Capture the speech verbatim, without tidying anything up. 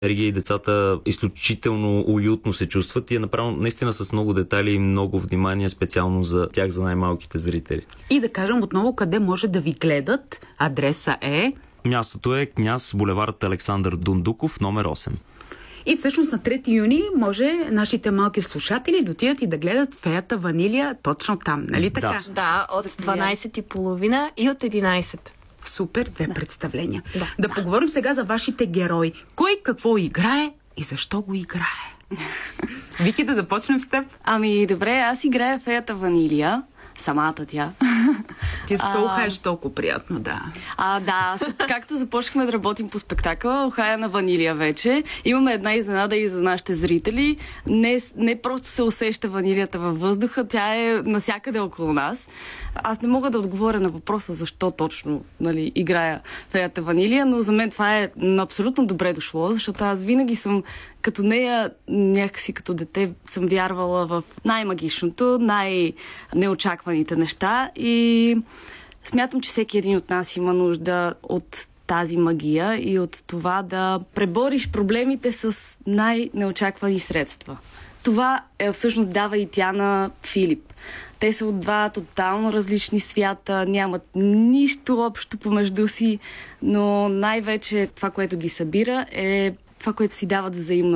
Риги и децата изключително уютно се чувстват и е направено наистина с много детайли и много внимание специално за тях, за най-малките зрители. И да кажем отново къде може да ви гледат. Адреса е... Мястото е Княз булевард Александър Дундуков, номер осем. И всъщност на трети юни може нашите малки слушатели да отидат и да гледат Феята Ванилия точно там, нали така? Да, да от дванайсет и половина и от единайсет. Супер, две да. представления. Да. да поговорим сега за вашите герои. Кой какво играе и защо го играе? Вики, да започнем с теб. Ами, добре, аз играя Феята Ванилия. Самата тя. Ти се ухаеш толкова приятно, да. А, да, както започнахме да работим по спектакъла, ухая на Ванилия вече. Имаме една изненада и за нашите зрители. Не, не просто се усеща ванилията във въздуха, тя е навсякъде около нас. Аз не мога да отговоря на въпроса защо точно, нали, играя Феята Ванилия, но за мен това е абсолютно добре дошло, защото аз винаги съм като нея, някакси като дете съм вярвала в най-магичното, най-неочакваните неща и смятам, че всеки един от нас има нужда от тази магия и от това да пребориш проблемите с най-неочаквани средства. Това е, всъщност дава и тя на Филип. Те са от два тотално различни свята, нямат нищо общо помежду си, но най-вече това, което ги събира, е това, което си дават взаимно